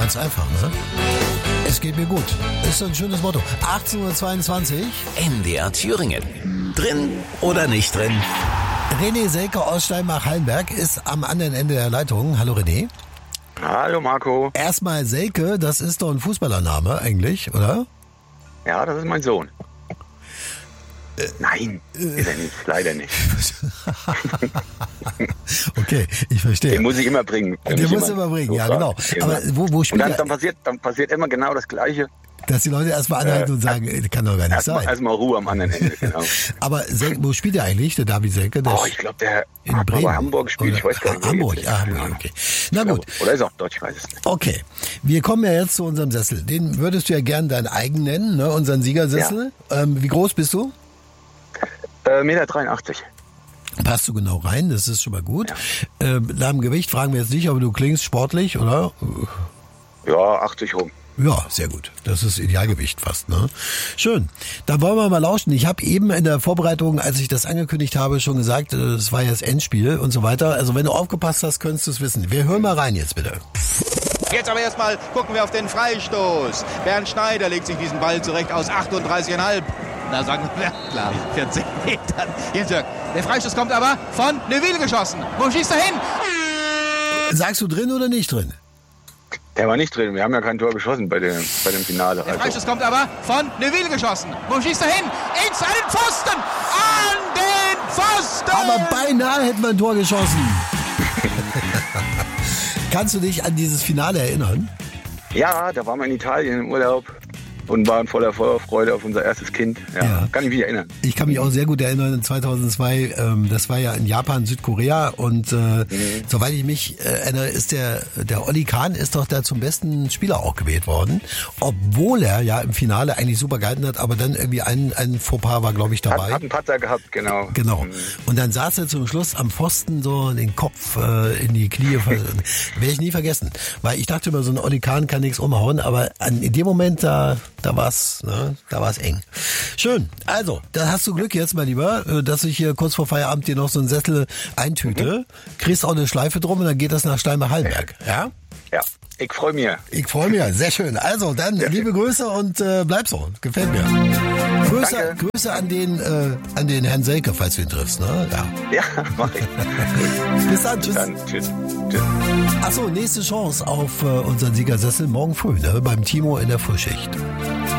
Ganz einfach, ne? Es geht mir gut. Ist ein schönes Motto. 18:22 Uhr. NDR Thüringen. Drin oder nicht drin? René Selke aus Steinbach-Hallenberg ist am anderen Ende der Leitung. Hallo René. Hallo Marco. Erstmal Selke, das ist doch ein Fußballername eigentlich, oder? Ja, das ist mein Sohn. Nein, ist er nicht, leider nicht. Okay, ich verstehe. Den muss ich immer bringen. Den musst du immer bringen, ja genau. Aber wo spielt und er? dann passiert immer genau das Gleiche. Dass die Leute erstmal anhalten und sagen, kann doch gar nicht sein. Erstmal Ruhe am anderen Ende, genau. Aber Selke, wo spielt er eigentlich, der David Selke? Ich glaube, der in hat Bremen. bei Hamburg gespielt, Oder ich weiß gar nicht. Hamburg, okay. Na gut. Oder ist auch Deutsch, ich weiß es nicht. Okay, wir kommen ja jetzt zu unserem Sessel. Den würdest du ja gern deinen eigen nennen, ne? Unseren Siegersessel. Ja. Wie groß bist du? 1,83 Meter. Passt du genau rein, das ist schon mal gut. Ja. Nach dem Gewicht fragen wir jetzt nicht, aber du klingst sportlich, oder? Ja, 80 rum. Ja, sehr gut. Das ist Idealgewicht fast, ne? Schön. Da wollen wir mal lauschen. Ich habe eben in der Vorbereitung, als ich das angekündigt habe, schon gesagt, es war ja das Endspiel und so weiter. Also wenn du aufgepasst hast, könntest du es wissen. Wir hören mal rein jetzt bitte. Jetzt aber erstmal gucken wir auf den Freistoß. Bernd Schneider legt sich diesen Ball zurecht aus 38,5. Na, sagen wir, klar, 14 Metern. Jens Jörg, der Freistoß kommt aber von Neuville geschossen. Wo schießt er hin? Sagst du drin oder nicht drin? Der war nicht drin. Wir haben ja kein Tor geschossen bei dem Finale. Der Freistoß kommt aber von Neuville geschossen. Wo schießt er hin? Ins an den Pfosten! An den Pfosten! Aber beinahe hätten wir ein Tor geschossen. Kannst du dich an dieses Finale erinnern? Ja, da waren wir in Italien im Urlaub und waren voller Vorfreude auf unser erstes Kind. Ja. Kann ich mich erinnern. Ich kann mich auch sehr gut erinnern, 2002, das war ja in Japan, Südkorea und soweit ich mich erinnere, ist der Oli Kahn ist doch da zum besten Spieler auch gewählt worden, obwohl er ja im Finale eigentlich super gehalten hat, aber dann irgendwie ein Fauxpas war, glaube ich, dabei. Hat einen Patzer gehabt, genau. Genau. Und dann saß er zum Schluss am Pfosten so den Kopf in die Knie. Werde ich nie vergessen, weil ich dachte immer, so ein Oli Kahn kann nichts umhauen, aber in dem Moment da war's eng. Schön. Also, da hast du Glück jetzt, mein Lieber, dass ich hier kurz vor Feierabend dir noch so einen Sessel eintüte. Kriegst auch eine Schleife drum und dann geht das nach Steinbach-Hallenberg. Ja? Ja. Ich freue mich. Ich freue mich. Sehr schön. Also, dann liebe Grüße und bleib so. Gefällt mir. Grüße an den Herrn Selke, falls du ihn triffst. Ne? Ja, mach ich. Bis dann. Tschüss. Tschüss. Achso, nächste Chance auf unseren Siegersessel morgen früh, ne? Beim Timo in der Frühschicht.